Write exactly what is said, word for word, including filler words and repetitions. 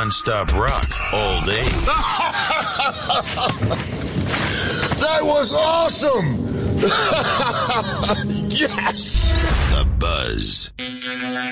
non-stop rock all day. That was awesome! Yes! The Buzz.